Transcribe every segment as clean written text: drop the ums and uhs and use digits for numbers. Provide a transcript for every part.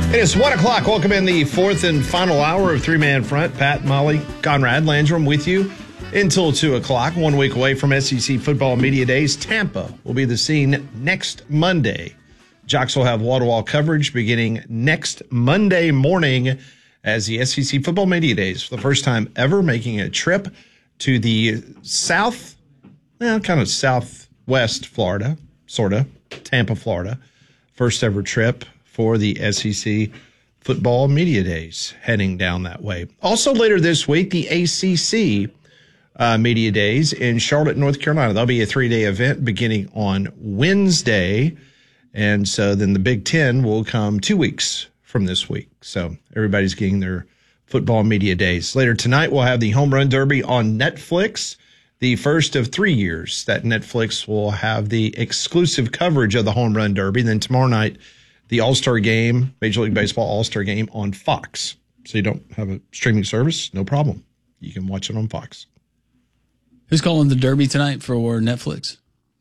It is 1 o'clock. Welcome in the fourth and final hour of Three-Man Front. Pat, Molly, Conrad, Landrum with you until 2 o'clock. 1 week away from SEC Football Media Days. Tampa will be the scene next Monday. Jocks will have wall-to-wall coverage beginning next Monday morning as the SEC Football Media Days, for the first time ever, making a trip to the kind of southwest Florida, sort of, Tampa, Florida. First ever trip for the SEC Football Media Days, heading down that way. Also later this week, the ACC Media Days in Charlotte, North Carolina. That'll be a 3-day event beginning on Wednesday. And so then the Big Ten will come 2 weeks from this week. So everybody's getting their Football Media Days. Later tonight, we'll have the Home Run Derby on Netflix, the first of 3 years that Netflix will have the exclusive coverage of the Home Run Derby. Then tomorrow night, the All-Star Game, Major League Baseball All-Star Game on Fox. So you don't have a streaming service? No problem. You can watch it on Fox. Who's calling the Derby tonight for Netflix?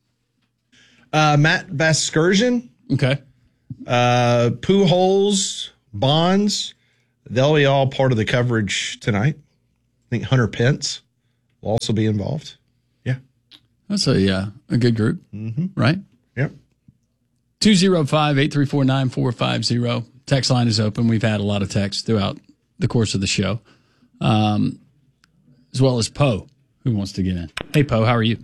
Matt Vasgersian. Okay. Pujols, Bonds. They'll be all part of the coverage tonight. I think Hunter Pence will also be involved. Yeah. That's a good group, right? Yep. 205-834-9450. Text line is open. We've had a lot of texts throughout the course of the show, as well as Poe, who wants to get in. Hey, Poe, how are you?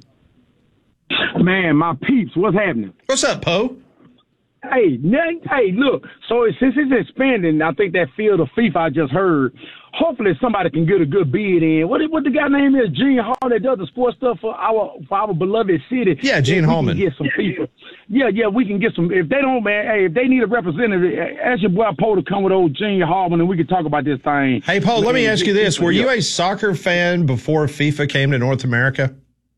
Man, my peeps, what's happening? What's up, Poe? Hey, look, so since it's expanding, I think that field of FIFA I just heard, hopefully somebody can get a good bid in. What the guy name is? Gene Hall, that does the sports stuff for our beloved city. Yeah, Gene Hallman. Get some FIFA. Yeah, we can get some. If they don't, man, hey, if they need a representative, ask your boy Poe to come with old Gene Hallman and we can talk about this thing. Hey, Poe, let me ask you this. Were you a soccer fan before FIFA came to North America?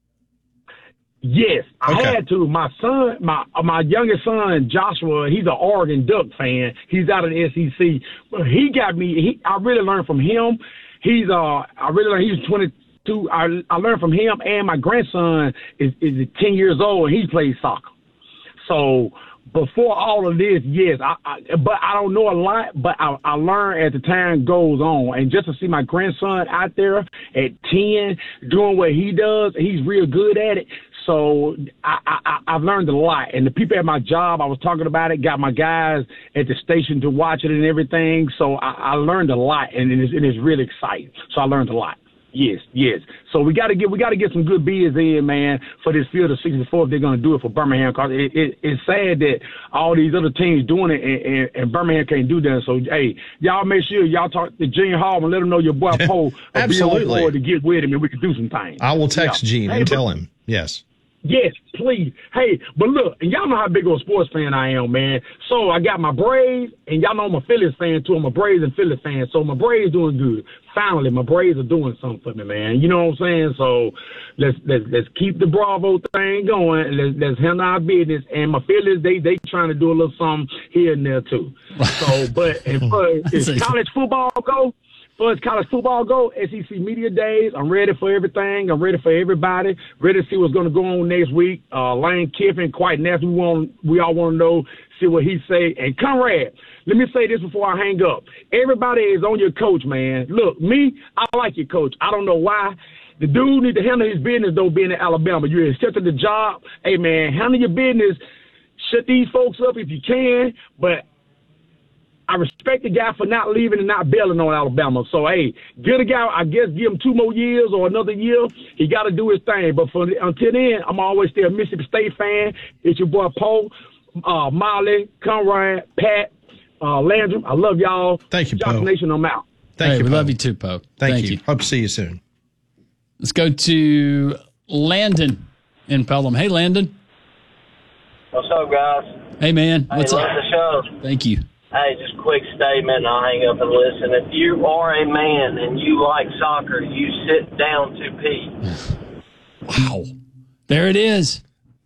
Yes, Okay. I had to. My son, my youngest son, Joshua, he's an Oregon Duck fan. He's out of the SEC. But he got me. I really learned from him. He's 22. I learned from him, and my grandson is 10 years old, and he plays soccer. So before all of this, yes, but I don't know a lot, but I learn as the time goes on. And just to see my grandson out there at 10 doing what he does, he's real good at it. So I've learned a lot. And the people at my job, I was talking about it, got my guys at the station to watch it and everything. So I learned a lot, and it's really exciting. So I learned a lot. Yes. So we got to get some good bids in, man, for this field of 64 if they're going to do it for Birmingham. Cause it's sad that all these other teams doing it and Birmingham can't do that. So hey, y'all make sure y'all talk to Gene Hall and let him know your boy Poe will be on board to get with him and we can do some things. I will text Gene and tell him. Yes. Yes, please. Hey, but look, and y'all know how big of a sports fan I am, man. So I got my Braves, and y'all know I'm a Phillies fan too. I'm a Braves and Phillies fan. So my Braves doing good. Finally, my Braves are doing something for me, man. You know what I'm saying? So let's keep the Bravo thing going. Let's handle our business. And my Phillies, they trying to do a little something here and there too. So, but as far as college football go. As college football go, SEC Media Days, I'm ready for everything. I'm ready for everybody. Ready to see what's going to go on next week. Lane Kiffin, quite nasty. We all want to know, see what he say. And Conrad, let me say this before I hang up. Everybody is on your coach, man. Look, me, I like your coach. I don't know why. The dude need to handle his business, though, being in Alabama. You accepted the job. Hey, man, handle your business. Shut these folks up if you can. But I respect the guy for not leaving and not bailing on Alabama. So, hey, get a guy, I guess, give him 2 more years or another year. He got to do his thing. But until then, I'm always still a Mississippi State fan. It's your boy, Poe, Molly, Conrad, Pat, Landrum. I love y'all. Thank you, Josh Poe. Nation, I'm out. Thank you, We Poe. love you too, Poe. Thank you. Hope to see you soon. Let's go to Landon in Pelham. Hey, Landon. What's up, guys? Hey, man. What's love up? the show. Thank you. Hey, just a quick statement, and I'll hang up and listen. If you are a man and you like soccer, you sit down to pee. Wow. There it is.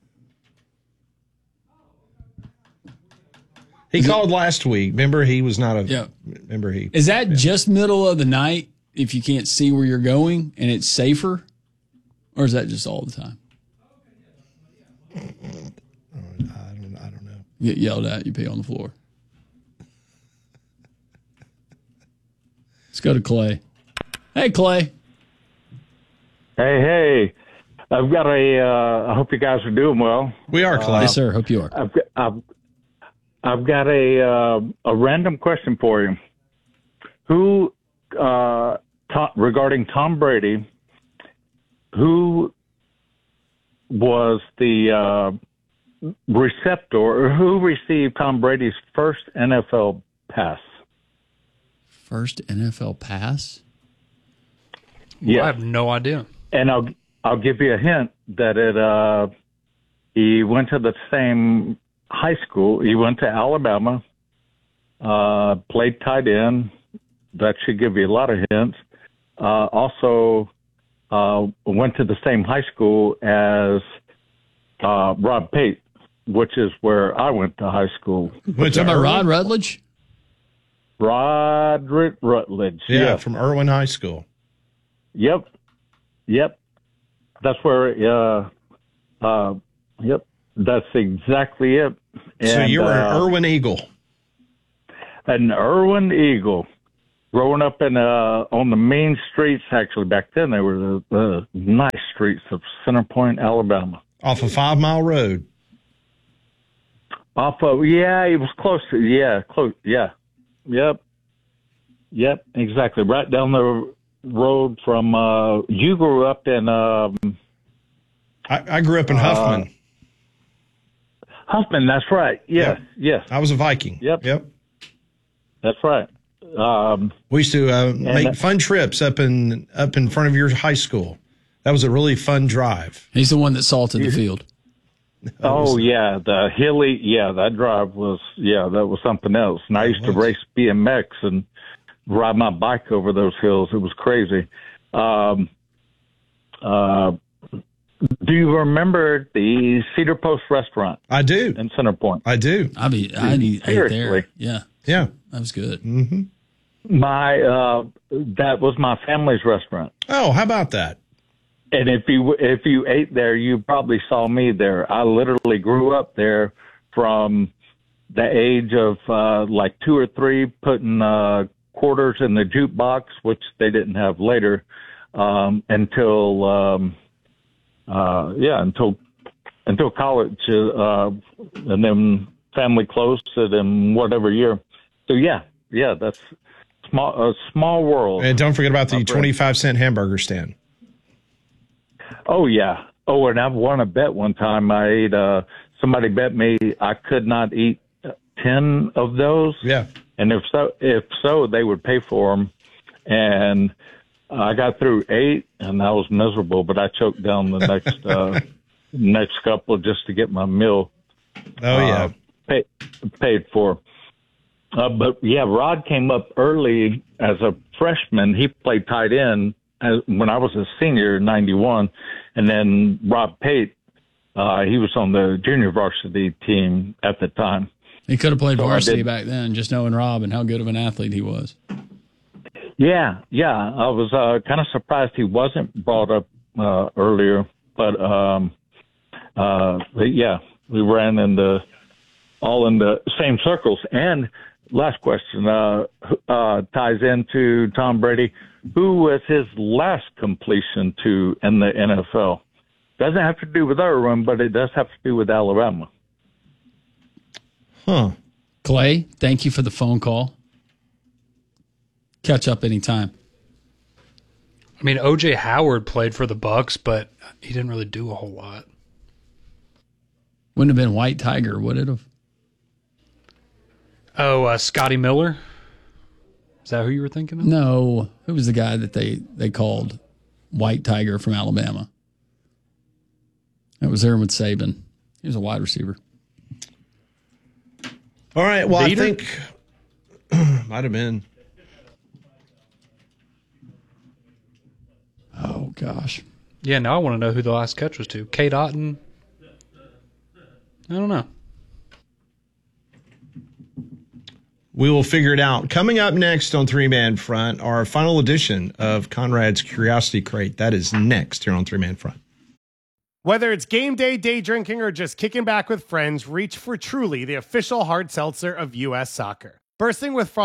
He called last week. Remember, he was not a. Yeah. Remember, he. Is that just middle of the night if you can't see where you're going and it's safer? Or is that just all the time? I don't know. You get yelled at, you pee on the floor. Let's go to Clay. Hey, Clay. Hey. I've got I hope you guys are doing well. We are, Clay. Yes, sir. Hope you are. I've got a random question for you. Who, regarding Tom Brady, who was the receptor, or who received Tom Brady's first NFL pass? First NFL pass? Yeah, I have no idea. And I'll give you a hint that he went to the same high school. He went to Alabama, played tight end. That should give you a lot of hints. Also, went to the same high school as Rob Pate, which is where I went to high school. Went to Talking about Irwin? Rod Rutledge? Roderick Rutledge. Yeah, Yes. from Irwin High School. Yep. That's where. Yep. That's exactly it. So you were an Irwin Eagle. An Irwin Eagle. Growing up on the main streets, actually back then they were the nice streets of Center Point, Alabama. Off of 5 Mile Road. It was close to, close, yeah. Yep, exactly. Right down the road from, you grew up in, I grew up in Huffman. Huffman, that's right. Yes, Yep. yes. I was a Viking. Yep. Yep. That's right. We used to make fun trips up in front of your high school. That was a really fun drive. He's the one that salted the field. The hilly, that drive was, that was something else. And I used to race BMX and ride my bike over those hills. It was crazy. Do you remember the Cedar Post restaurant? I do. In Center Point. I do. I ate there. Yeah. Yeah. That was good. Mm-hmm. That was my family's restaurant. Oh, how about that? And if you ate there, you probably saw me there. I literally grew up there from the age of like 2 or 3, putting quarters in the jukebox, which they didn't have later, until college, and then family closed it in whatever year. So that's a small world. And don't forget about the 25-cent hamburger stand. Oh, yeah. Oh, and I've won a bet one time. I ate, somebody bet me I could not eat 10 of those. Yeah. And if so, they would pay for them. And I got through 8, and I was miserable, but I choked down the next couple just to get my meal paid for. But, Rod came up early as a freshman. He played tight end when I was a senior in 91. And then Rob Pate, he was on the junior varsity team at the time. He could have played varsity back then, just knowing Rob and how good of an athlete he was. Yeah. I was kind of surprised he wasn't brought up earlier. But we ran all in the same circles. And last question ties into Tom Brady. Who was his last completion to in the NFL? Doesn't have to do with Irwin, but it does have to do with Alabama. Huh. Clay, thank you for the phone call. Catch up anytime. I mean, O.J. Howard played for the Bucks, but he didn't really do a whole lot. Wouldn't have been White Tiger, would it have? Oh, Scotty Miller? Is that who you were thinking of? No. Who was the guy that they called White Tiger from Alabama? That was there with Saban. He was a wide receiver. All right. Well, Vader? I think might have been. Oh, gosh. Yeah, now I want to know who the last catch was to. Kate Otten? I don't know. We will figure it out. Coming up next on Three Man Front, our final edition of Conrad's Curiosity Crate. That is next here on Three Man Front. Whether it's game day, day drinking, or just kicking back with friends, reach for Truly, the official hard seltzer of U.S. soccer. Bursting with fun,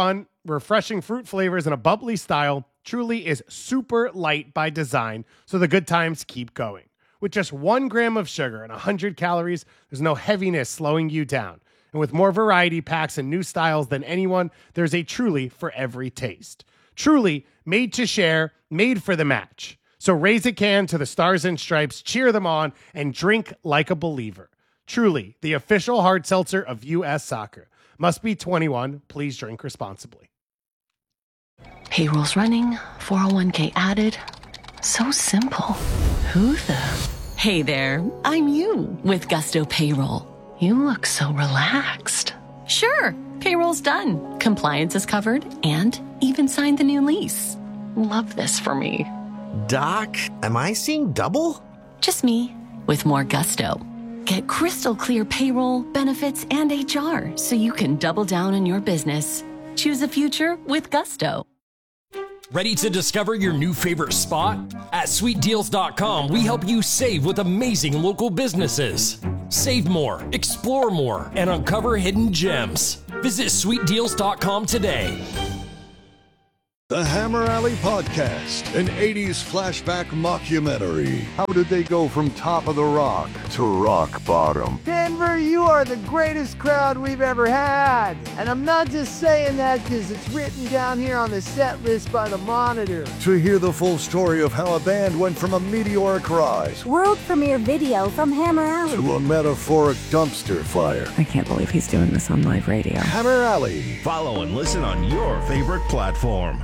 refreshing fruit flavors, and a bubbly style, Truly is super light by design, so the good times keep going. With just 1 gram of sugar and 100 calories, there's no heaviness slowing you down. And with more variety packs and new styles than anyone, there's a Truly for every taste. Truly, made to share, made for the match. So raise a can to the Stars and Stripes, cheer them on, and drink like a believer. Truly, the official hard seltzer of U.S. Soccer. Must be 21. Please drink responsibly. Payroll's running, 401k added. So simple. Who the? Hey there, I'm you with Gusto Payroll. You look so relaxed. Sure, payroll's done. Compliance is covered and even signed the new lease. Love this for me. Doc, am I seeing double? Just me with more gusto. Get crystal clear payroll, benefits, and HR so you can double down on your business. Choose a future with Gusto. Ready to discover your new favorite spot? At sweetdeals.com, we help you save with amazing local businesses. Save more, explore more, and uncover hidden gems. Visit sweetdeals.com today. The Hammer Alley Podcast, an 80s flashback mockumentary. How did they go from top of the rock to rock bottom? Denver, you are the greatest crowd we've ever had. And I'm not just saying that because it's written down here on the set list by the Monitor. To hear the full story of how a band went from a meteoric rise, world premiere video from Hammer Alley, to a metaphoric dumpster fire. I can't believe he's doing this on live radio. Hammer Alley. Follow and listen on your favorite platform.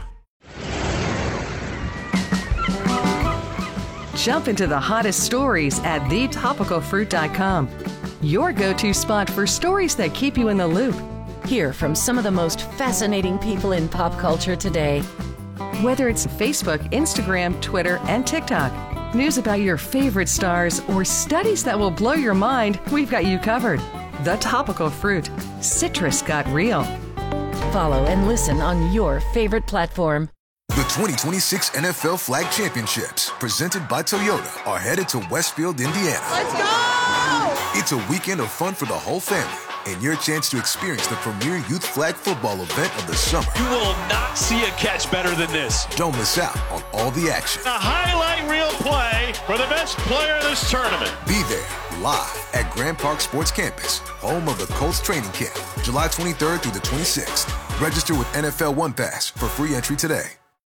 Jump into the hottest stories at thetopicalfruit.com. Your go-to spot for stories that keep you in the loop. Hear from some of the most fascinating people in pop culture today. Whether it's Facebook, Instagram, Twitter, and TikTok, news about your favorite stars, or studies that will blow your mind, we've got you covered. The Topical Fruit. Citrus got real. Follow and listen on your favorite platform. The 2026 NFL Flag Championships, presented by Toyota, are headed to Westfield, Indiana. Let's go! It's a weekend of fun for the whole family and your chance to experience the premier youth flag football event of the summer. You will not see a catch better than this. Don't miss out on all the action. A highlight reel play for the best player of this tournament. Be there live at Grand Park Sports Campus, home of the Colts training camp, July 23rd through the 26th. Register with NFL One Pass for free entry today.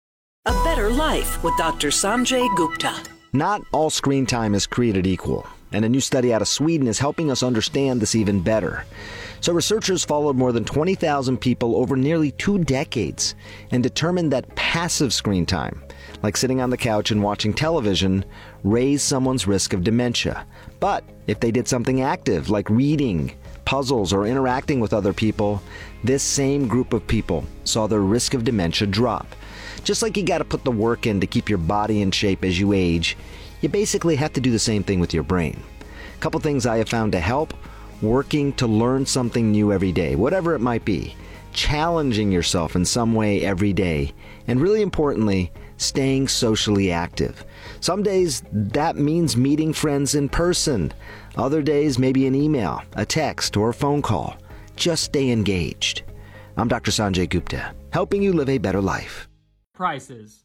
A better life with Dr. Sanjay Gupta. Not all screen time is created equal, and a new study out of Sweden is helping us understand this even better. So researchers followed more than 20,000 people over nearly 2 decades and determined that passive screen time, like sitting on the couch and watching television, raised someone's risk of dementia. But if they did something active, like reading, puzzles, or interacting with other people, this same group of people saw their risk of dementia drop. Just like you got to put the work in to keep your body in shape as you age, you basically have to do the same thing with your brain. A couple things I have found to help: working to learn something new every day, whatever it might be, challenging yourself in some way every day, and really importantly, staying socially active. Some days that means meeting friends in person. Other days maybe an email, a text, or a phone call. Just stay engaged. I'm Dr. Sanjay Gupta, helping you live a better life. Prices.